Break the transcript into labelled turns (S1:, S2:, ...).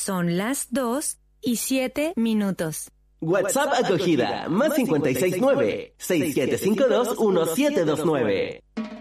S1: Son las 2:07.
S2: WhatsApp acogida, +569 6752 1729.